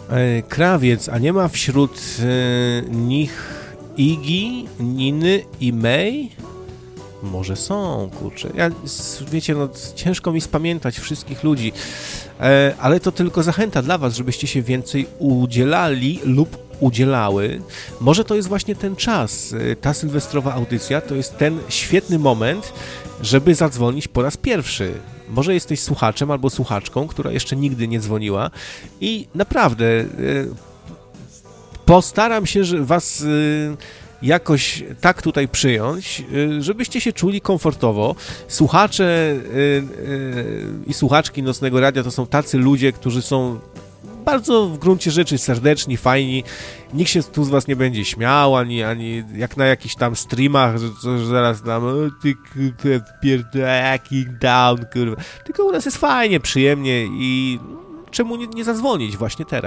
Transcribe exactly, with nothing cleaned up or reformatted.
E, krawiec, a nie ma wśród e, nich Iggy, Niny i May? Może są, kurczę. Ja, wiecie, no ciężko mi spamiętać wszystkich ludzi, e, ale to tylko zachęta dla was, żebyście się więcej udzielali lub udzielały. Może to jest właśnie ten czas, ta sylwestrowa audycja to jest ten świetny moment, żeby zadzwonić po raz pierwszy. Może jesteś słuchaczem albo słuchaczką, która jeszcze nigdy nie dzwoniła i naprawdę e, postaram się, że was e, jakoś tak tutaj przyjąć, żebyście się czuli komfortowo. Słuchacze i słuchaczki Nocnego Radia to są tacy ludzie, którzy są bardzo w gruncie rzeczy serdeczni, fajni. Nikt się tu z was nie będzie śmiał, ani, ani jak na jakichś tam streamach, że, że zaraz tam o, ty pierdolaki down, kurwa. Tylko u nas jest fajnie, przyjemnie i czemu nie, nie zadzwonić właśnie teraz?